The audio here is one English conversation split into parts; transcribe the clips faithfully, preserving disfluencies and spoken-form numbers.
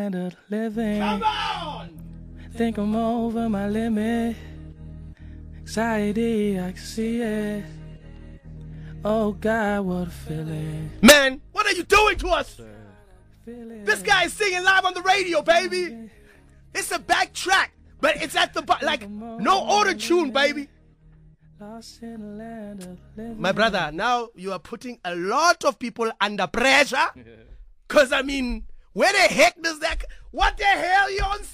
of living. Come on! Think I'm over my limit. Anxiety, I can see it. Oh God, what a feeling. Man, what are you doing to us? This guy is singing live on the radio, baby. It's a back track, but it's at the bu- like no auto tune, baby. My brother, now you are putting a lot of people under pressure. Cause I mean, where the heck does that? What the hell, you on?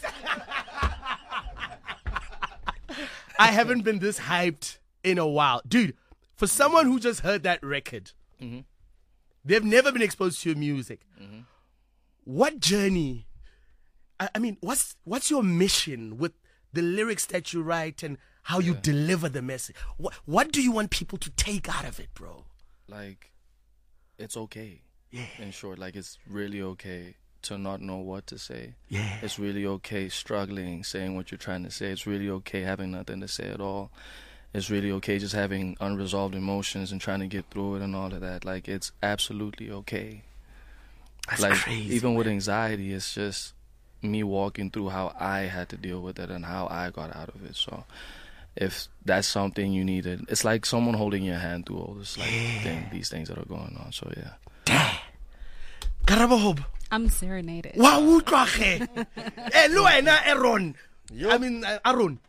I haven't been this hyped in a while, dude. For someone who just heard that record, mm-hmm. they've never been exposed to your music. Mm-hmm. What journey? I, I mean, what's what's your mission with the lyrics that you write and how you yeah. deliver the message? What what do you want people to take out of it, bro? Like, it's okay. Yeah. In short, like it's really okay to not know what to say. Yeah. It's really okay struggling, saying what you're trying to say. It's really okay having nothing to say at all. It's really okay just having unresolved emotions and trying to get through it and all of that. Like, it's absolutely okay. That's like, crazy, even man. with anxiety, it's just me walking through how I had to deal with it and how I got out of it. So if that's something you needed, it's like someone holding your hand through all this, like, yeah. thing, these things that are going on. So, yeah. Damn. Karabahob. I'm serenaded. Wow, utlwache. Eh, Luena Aaron. I mean, uh, Aaron.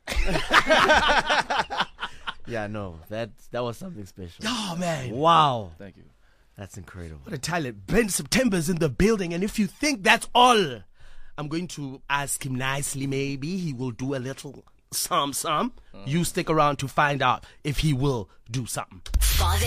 Yeah, no, that that was something special. Oh, man. Wow. Thank you. That's incredible. What a talent. Ben September's in the building, and if you think that's all, I'm going to ask him nicely, maybe he will do a little some, some. Uh-huh. You stick around to find out if he will do something.